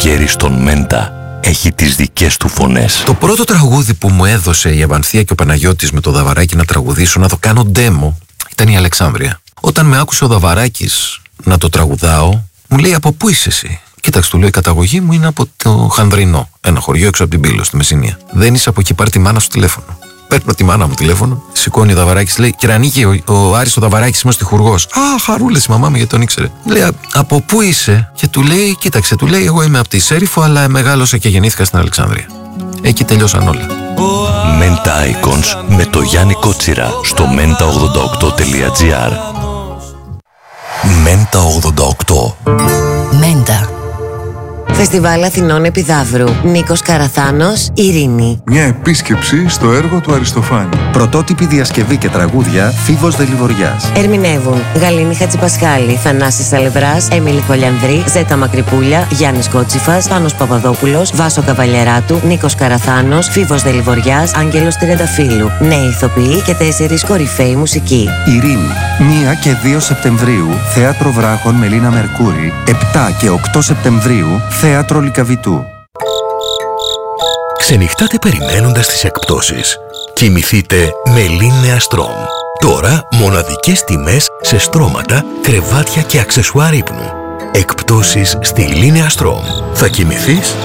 χέρι στον Μέντα έχει τις δικές του φωνές. Το πρώτο τραγούδι που μου έδωσε η Ευανθία και ο Παναγιώτης με το Δαβαράκι να τραγουδήσω, να το κάνω demo, ήταν η Αλεξάνδρεια. Όταν με άκουσε ο Δαβαράκης να το τραγουδάω, μου λέει: από πού είσαι εσύ? Κοίταξε, του λέω: η καταγωγή μου είναι από το Χανδρινό, ένα χωριό έξω από την Πύλο, στη Μεσσηνία. Δεν είσαι από εκεί, πάρ' τη μάνα σου τηλέφωνο. Παίρνω τη μάνα μου τηλέφωνο, σηκώνει ο Δαβαράκης, λέει: Κυρανίκη, ο Άρης ο Δαβαράκης, είμαι στιχουργός. Α, χαρούλες η μαμά μου, γιατί τον ήξερε. Λέει: από πού είσαι? Και του λέει: κοίταξε, του λέει: εγώ είμαι από τη Σέριφο, αλλά μεγάλωσα και γεννήθηκα στην Αλεξάνδρεια. Εκεί τελειώσαν όλα. Μέντα Icons με το Γιάννη Κότσιρα στο menta88.gr. Μέντα 88. Μέντα. Φεστιβάλ Αθηνών Επιδαύρου. Νίκος Καραθάνος, Ειρήνη. Μια επίσκεψη στο έργο του Αριστοφάνη. Πρωτότυπη διασκευή και τραγούδια Φίβος Δελιβοριάς. Ερμηνεύουν Γαλήνη Χατζηπασχάλη, Θανάσης Αλευράς, Έμιλη Χολιανδρή, Ζέτα Μακρυπούλια, Γιάννης Κότσιφας, Πάνος Παπαδόπουλος, Βάσο Καβαλιεράτου, Νίκος Καραθάνος, Φίβος Δελιβοριάς, Άγγελος Τριανταφύλου. Νέοι ηθοποιοί και 4 κορυφαίοι μουσικοί. Ειρήνη. 1 και 2 Σεπτεμβρίου, Θέατρο Βράχων Μελίνα Μερκούρη. 7 και 8 Σεπτεμβρίου, Θέατρο Λυκαβητού. Ξενυχτάτε περιμένοντας τις εκπτώσεις. Κοιμηθείτε με Λίνεα Στρομ. Τώρα μοναδικές τιμές σε στρώματα, κρεβάτια και αξεσουάρ ύπνου. Εκπτώσεις στη Λίνεα Στρομ. Θα κοιμηθείς